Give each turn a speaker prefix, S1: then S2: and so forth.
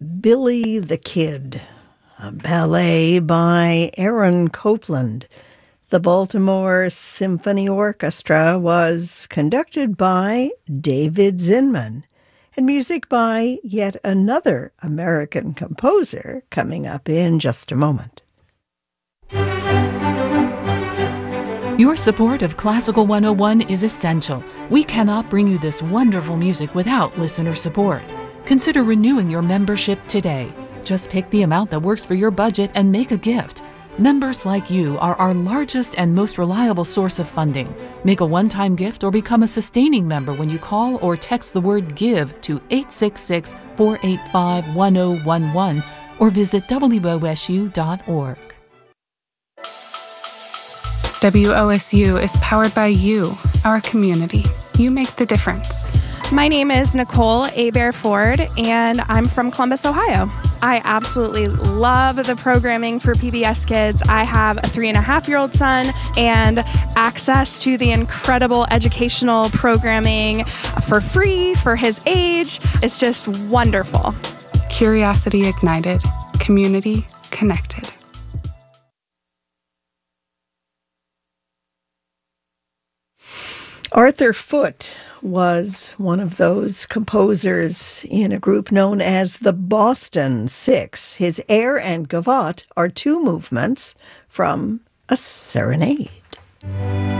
S1: Billy the Kid, a ballet by Aaron Copland. The Baltimore Symphony Orchestra was conducted by David Zinman, and music by yet another American composer coming up in just a moment.
S2: Your support of Classical 101 is essential. We cannot bring you this wonderful music without listener support. Consider renewing your membership today. Just pick the amount that works for your budget and make a gift. Members like you are our largest and most reliable source of funding. Make a one-time gift or become a sustaining member when you call or text the word GIVE to 866-485-1011 or visit wosu.org.
S3: WOSU is powered by you, our community. You make the difference.
S4: My name is Nicole Ford, and I'm from Columbus, Ohio. I absolutely love the programming for PBS Kids. I have a 3.5-year-old son, and access to the incredible educational programming for free for his age. It's just wonderful.
S3: Curiosity ignited, community connected.
S1: Arthur Foote was one of those composers in a group known as the Boston Six. His air and gavotte are two movements from a serenade.